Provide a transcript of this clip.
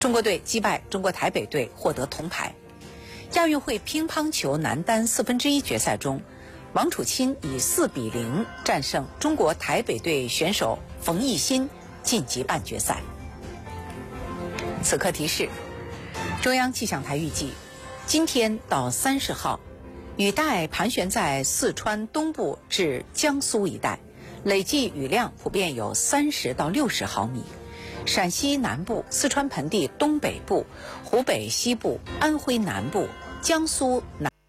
中国队击败中国台北队获得铜牌。亚运会乒乓球男单1/4决赛中，王楚钦以4-0战胜中国台北队选手冯艺昕，晋级半决赛。此刻提示：中央气象台预计，今天到30号，雨带盘旋在四川东部至江苏一带，累计雨量普遍有30到60毫米。陕西南部、四川盆地东北部、湖北西部、安徽南部、江苏南